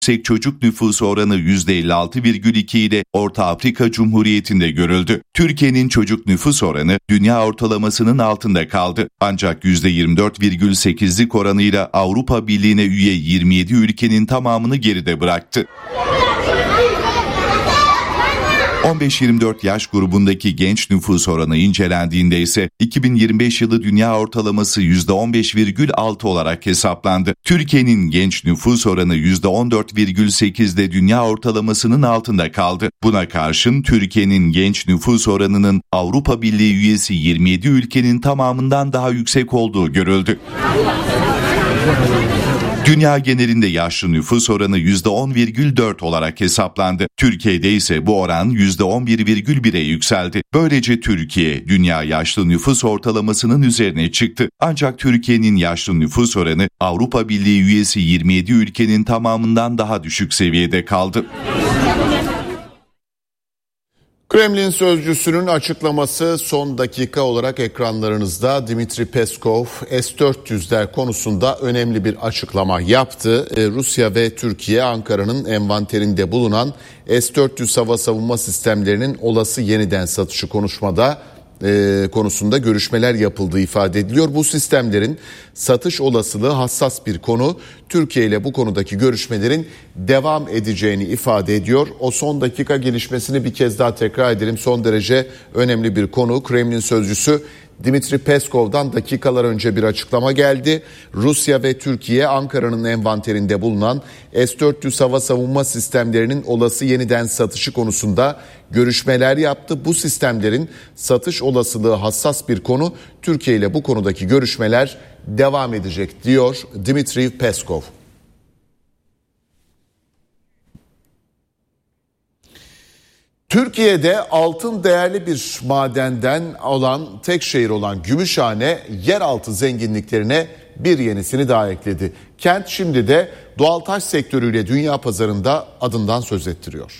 yüksek çocuk nüfusu oranı %56,2 ile Orta Afrika Cumhuriyeti'nde görüldü. Türkiye'nin çocuk nüfus oranı dünya ortalamasının altında kaldı. Ancak %24,8'lik oranıyla Avrupa Birliği'ne üye 27 ülkenin tamamını geride bıraktı. 15-24 yaş grubundaki genç nüfus oranı incelendiğinde ise 2025 yılı dünya ortalaması %15,6 olarak hesaplandı. Türkiye'nin genç nüfus oranı %14,8'de dünya ortalamasının altında kaldı. Buna karşın Türkiye'nin genç nüfus oranının Avrupa Birliği üyesi 27 ülkenin tamamından daha yüksek olduğu görüldü. Dünya genelinde yaşlı nüfus oranı %10,4 olarak hesaplandı. Türkiye'de ise bu oran %11,1'e yükseldi. Böylece Türkiye, dünya yaşlı nüfus ortalamasının üzerine çıktı. Ancak Türkiye'nin yaşlı nüfus oranı Avrupa Birliği üyesi 27 ülkenin tamamından daha düşük seviyede kaldı. Kremlin sözcüsünün açıklaması son dakika olarak ekranlarınızda. Dmitri Peskov S-400'ler konusunda önemli bir açıklama yaptı. Rusya ve Türkiye Ankara'nın envanterinde bulunan S-400 hava savunma sistemlerinin olası yeniden satışı konusunda görüşmeler yapıldığı ifade ediliyor. Bu sistemlerin satış olasılığı hassas bir konu. Türkiye ile bu konudaki görüşmelerin devam edeceğini ifade ediyor. O son dakika gelişmesini bir kez daha tekrar edelim. Son derece önemli bir konu. Kremlin sözcüsü Dmitri Peskov'dan dakikalar önce bir açıklama geldi. Rusya ve Türkiye Ankara'nın envanterinde bulunan S-400 hava savunma sistemlerinin olası yeniden satışı konusunda görüşmeler yaptı. Bu sistemlerin satış olasılığı hassas bir konu. Türkiye ile bu konudaki görüşmeler devam edecek diyor Dmitri Peskov. Türkiye'de altın değerli bir madenden olan tek şehir olan Gümüşhane yeraltı zenginliklerine bir yenisini daha ekledi. Kent şimdi de doğal taş sektörüyle dünya pazarında adından söz ettiriyor.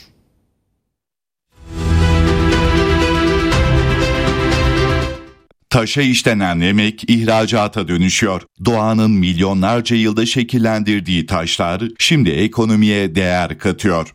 Taşa işlenen emek ihracata dönüşüyor. Doğanın milyonlarca yılda şekillendirdiği taşlar şimdi ekonomiye değer katıyor.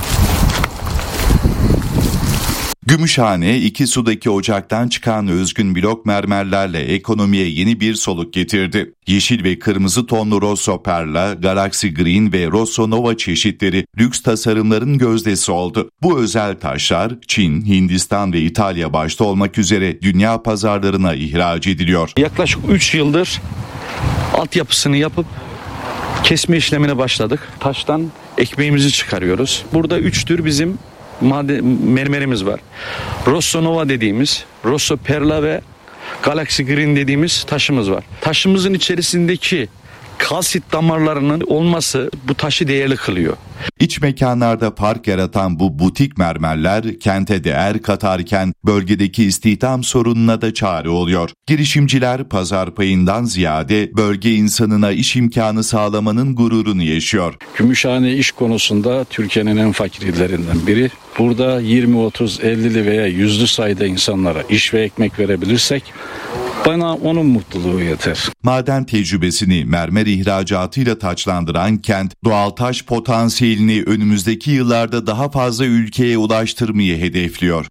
Gümüşhane, İkisu'daki ocaktan çıkan özgün blok mermerlerle ekonomiye yeni bir soluk getirdi. Yeşil ve kırmızı tonlu Rosso Perla, Galaxy Green ve Rosso Nova çeşitleri lüks tasarımların gözdesi oldu. Bu özel taşlar Çin, Hindistan ve İtalya başta olmak üzere dünya pazarlarına ihraç ediliyor. Yaklaşık 3 yıldır altyapısını yapıp kesme işlemine başladık. Taştan ekmeğimizi çıkarıyoruz. Burada 3 tür bizim mermerimiz var. Rosso Nova dediğimiz, Rosso Perla ve Galaxy Green dediğimiz taşımız var. Taşımızın içerisindeki kalsit damarlarının olması bu taşı değerli kılıyor. İç mekanlarda fark yaratan bu butik mermerler kente değer katarken bölgedeki istihdam sorununa da çare oluyor. Girişimciler pazar payından ziyade bölge insanına iş imkanı sağlamanın gururunu yaşıyor. Gümüşhane iş konusunda Türkiye'nin en fakir illerinden biri. Burada 20, 30, 50'li veya 100'lü sayıda insanlara iş ve ekmek verebilirsek bana onun mutluluğu yeter. Maden tecrübesini mermer ihracatıyla taçlandıran kent, doğal taş potansiyelini önümüzdeki yıllarda daha fazla ülkeye ulaştırmayı hedefliyor.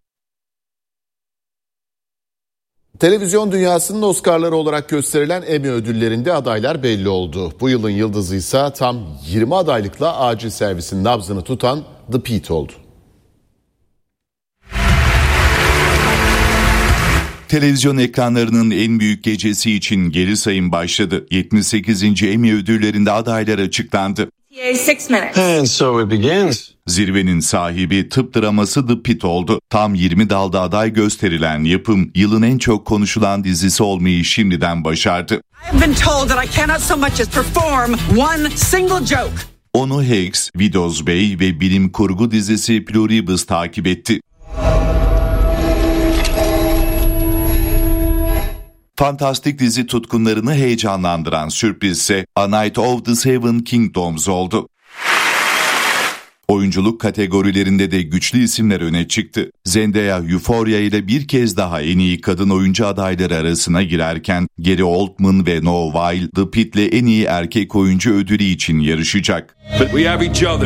Televizyon dünyasının Oscar'ları olarak gösterilen Emmy ödüllerinde adaylar belli oldu. Bu yılın yıldızı ise tam 20 adaylıkla acil servisin nabzını tutan The Pitt oldu. Televizyon ekranlarının en büyük gecesi için geri sayım başladı. 78. Emmy ödüllerinde adaylar açıklandı. And so it begins. Zirvenin sahibi tıp draması The Pitt oldu. Tam 20 dalda aday gösterilen yapım, yılın en çok konuşulan dizisi olmayı şimdiden başardı. Onu Hex, Widows Bay ve bilim kurgu dizisi Pluribus takip etti. Fantastik dizi tutkunlarını heyecanlandıran sürprizse A Night of the Seven Kingdoms oldu. Oyunculuk kategorilerinde de güçlü isimler öne çıktı. Zendaya Euphoria ile bir kez daha en iyi kadın oyuncu adayları arasına girerken Gary Oldman ve Noah Weil The Pitt'le en iyi erkek oyuncu ödülü için yarışacak.